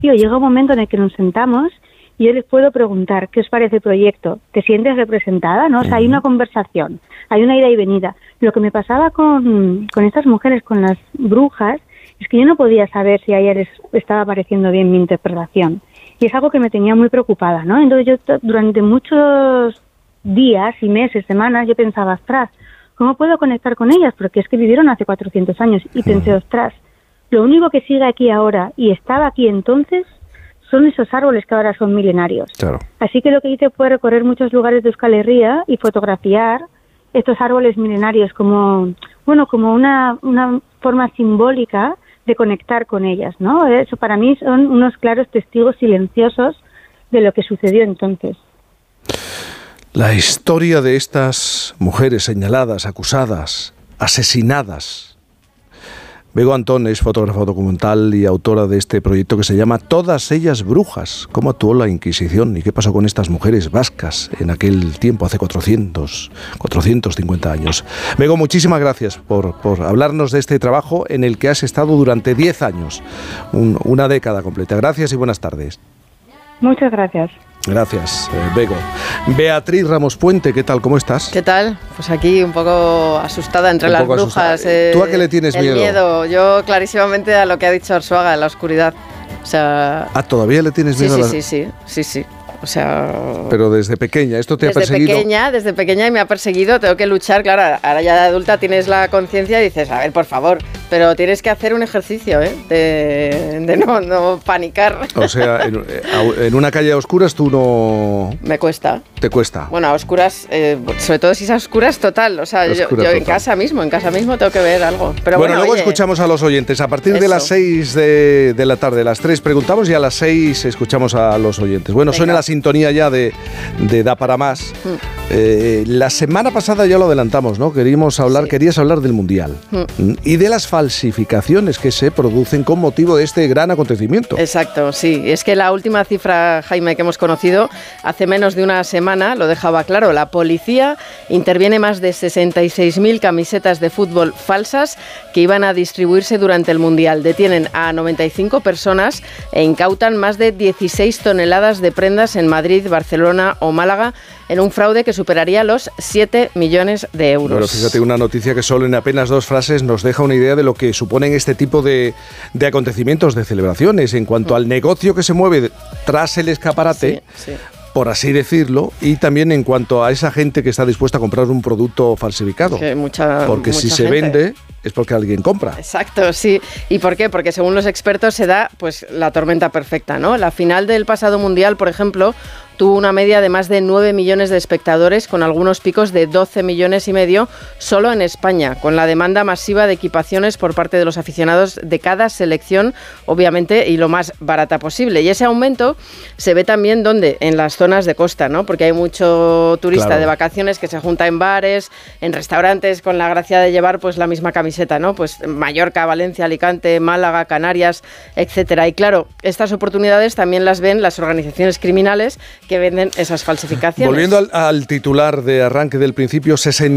tío, llega un momento en el que nos sentamos y yo les puedo preguntar, ¿qué os parece el proyecto? ¿Te sientes representada? ¿No? O sea, hay una conversación, hay una ida y venida. Lo que me pasaba con estas mujeres, con las brujas, es que yo no podía saber si a ellas les estaba pareciendo bien mi interpretación. Y es algo que me tenía muy preocupada, ¿no? Entonces yo durante muchos días y meses, semanas, yo pensaba, ostras, ¿cómo puedo conectar con ellas? Porque es que vivieron hace 400 años. Y pensé, ostras, lo único que sigue aquí ahora y estaba aquí entonces son esos árboles que ahora son milenarios. Claro. Así que lo que hice fue recorrer muchos lugares de Euskal Herria y fotografiar estos árboles milenarios como una forma simbólica de conectar con ellas, ¿no? Eso para mí son unos claros testigos silenciosos de lo que sucedió entonces. La historia de estas mujeres señaladas, acusadas, asesinadas. Bego Antón es fotógrafa documental y autora de este proyecto que se llama Todas ellas brujas. ¿Cómo actuó la Inquisición y qué pasó con estas mujeres vascas en aquel tiempo, hace 450 años? Bego, muchísimas gracias por hablarnos de este trabajo en el que has estado durante 10 años, una década completa. Gracias y buenas tardes. Muchas gracias. Gracias, Bego. Beatriz Ramos Puente, ¿qué tal? ¿Cómo estás? ¿Qué tal? Pues aquí un poco asustada entre las brujas. ¿Tú a qué le tienes miedo? El miedo. Yo clarísimamente a lo que ha dicho Arzuaga, la oscuridad. O sea... ¿Todavía le tienes miedo? Sí. O sea... Pero desde pequeña, ¿esto te ha perseguido? Desde pequeña y me ha perseguido, tengo que luchar, claro, ahora ya de adulta tienes la conciencia y dices, a ver, por favor, pero tienes que hacer un ejercicio, de no panicar. O sea, en una calle a oscuras tú no... Me cuesta. ¿Te cuesta? Bueno, a oscuras, sobre todo si es a oscuras total, o sea, yo total. en casa mismo tengo que ver algo. Pero bueno, luego escuchamos a los oyentes, a partir de las 6 de la tarde, las 3 preguntamos y a las 6 escuchamos a los oyentes. Bueno, suena la sintonía ya de Da para más. La semana pasada ya lo adelantamos, ¿no? Querías hablar del Mundial y de las falsificaciones que se producen con motivo de este gran acontecimiento. Exacto, sí. Es que la última cifra, Jaime, que hemos conocido hace menos de una semana lo dejaba claro. La policía interviene más de 66.000 camisetas de fútbol falsas que iban a distribuirse durante el Mundial. Detienen a 95 personas e incautan más de 16 toneladas de prendas en Madrid, Barcelona o Málaga, en un fraude que superaría los 7 millones de euros. Bueno, fíjate, una noticia que solo en apenas 2 frases nos deja una idea de lo que suponen este tipo de acontecimientos, de celebraciones, en cuanto al negocio que se mueve tras el escaparate, por así decirlo, y también en cuanto a esa gente que está dispuesta a comprar un producto falsificado. Porque si se vende es porque alguien compra. Exacto, sí. ¿Y por qué? Porque según los expertos se da pues la tormenta perfecta, ¿no? La final del pasado Mundial, por ejemplo, tuvo una media de más de 9 millones de espectadores, con algunos picos de 12 millones y medio solo en España, con la demanda masiva de equipaciones por parte de los aficionados de cada selección, obviamente, y lo más barata posible. Y ese aumento se ve también, ¿dónde? En las zonas de costa, ¿no? Porque hay mucho turista de vacaciones que se junta en bares, en restaurantes, con la gracia de llevar pues la misma camiseta, ¿no? Pues Mallorca, Valencia, Alicante, Málaga, Canarias, etcétera. Y claro, estas oportunidades también las ven las organizaciones criminales que venden esas falsificaciones. Volviendo al titular de arranque del principio,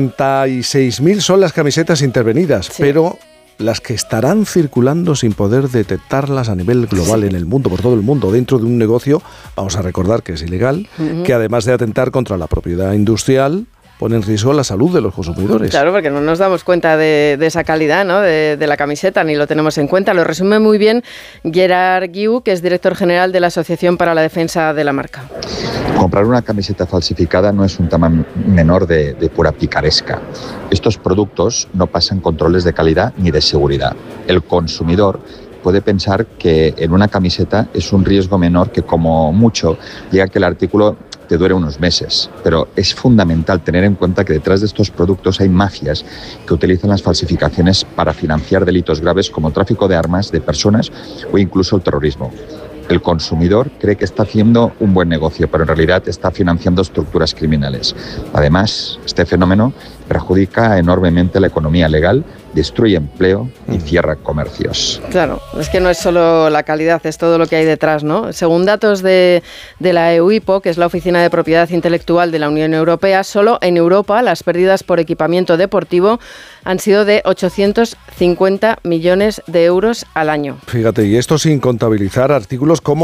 66.000 son las camisetas intervenidas, pero las que estarán circulando sin poder detectarlas a nivel global en el mundo, por todo el mundo, dentro de un negocio, vamos a recordar que es ilegal, que además de atentar contra la propiedad industrial, pone en riesgo la salud de los consumidores. Claro, porque no nos damos cuenta de esa calidad, ¿no? de la camiseta, ni lo tenemos en cuenta. Lo resume muy bien Gerard Guiu, que es director general de la Asociación para la Defensa de la Marca. Comprar una camiseta falsificada no es un tema menor de pura picaresca. Estos productos no pasan controles de calidad ni de seguridad. El consumidor puede pensar que en una camiseta es un riesgo menor, que como mucho llega que el artículo te dure unos meses, pero es fundamental tener en cuenta que detrás de estos productos hay mafias que utilizan las falsificaciones para financiar delitos graves como tráfico de armas, de personas o incluso el terrorismo. El consumidor cree que está haciendo un buen negocio, pero en realidad está financiando estructuras criminales. Además, este fenómeno perjudica enormemente la economía legal destruye empleo y cierra comercios. Claro, es que no es solo la calidad, es todo lo que hay detrás, ¿no? Según datos de la EUIPO, que es la Oficina de Propiedad Intelectual de la Unión Europea, solo en Europa las pérdidas por equipamiento deportivo han sido de 850 millones de euros al año. Fíjate, y esto sin contabilizar artículos como